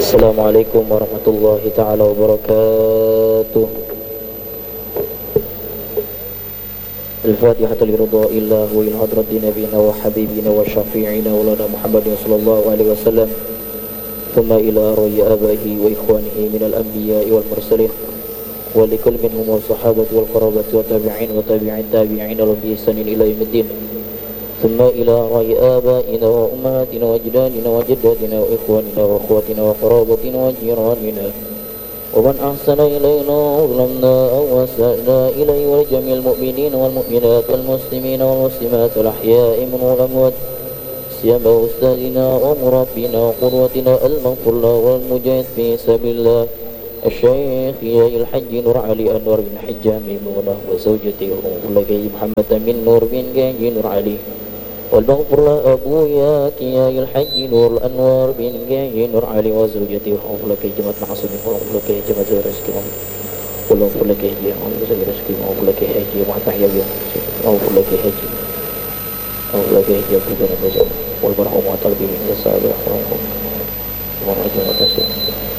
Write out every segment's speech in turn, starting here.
Assalamualaikum warahmatullahi ta'ala wabarakatuh. Al-Fatihah liridha illah wa ila hadrati nabiyina wa habibina wa syafi'ina wa lana Muhammadin sallallahu alaihi wasallam. Thumma ila arwahi abaihi wa ikhwanihi minal anbiya'i wal mursalin wa likul minhum wa sahabati wal qarabati wa tabi'in wa tabi'in tabi'in lahum bi ihsanin ila yaumiddin. ثم إلى رأي آبائنا وأمهاتنا وأجدادنا وجداتنا وإخواننا وأخواتنا وقرابتنا وجيراننا ومن أحسن إلينا وظلمنا أو أسأنا إليه ولجميع المؤمنين والمؤمنات والمسلمين والمسلمات الأحياء منهم والأموات سيما أستاذنا ومربينا وقدوتنا المغفور له والمجاهد في سبيل الله الشيخ يا الحج نور علي أنور بن حجام ميمونة وزوجته أم محمد بن نور بن جاجي نور علي والمغفور له أبويا يا الحج نور الأنوار بن جاجي نور علي وزوجته أم جماعة معصوم أم جماعة رزقي والمغفور لك هجي أم رزقي أم هجي مع تحيا أم هجي أم هجي أبونا بزوج والمرحوم وطلبي من الصالح ورحمة وتسليم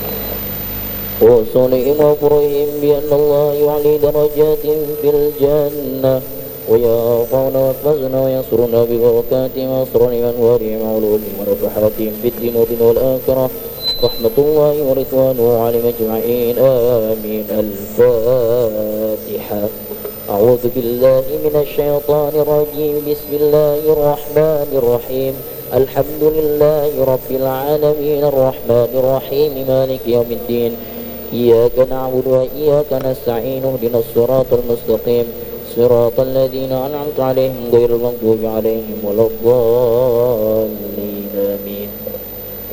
وصلهم وفرهم بأن الله يعلي درجات في الجنة ويرفعنا ويحفظنا وينصرنا ببركاتهم وأسرارهم وأنوارهم وعلومهم ونفحاتهم في الدين والآخرة رحمة الله ورضوانه عليهم أجمعين آمين. الفاتحة. أعوذ بالله من الشيطان الرجيم. بسم الله الرحمن الرحيم. الحمد لله رب العالمين الرحمن الرحيم مالك يوم الدين إياك نعبد وإياك نستعين اهدنا الصراط المستقيم صراط الذين أنعمت عليهم غير المغضوب عليهم ولا الضالين آمين.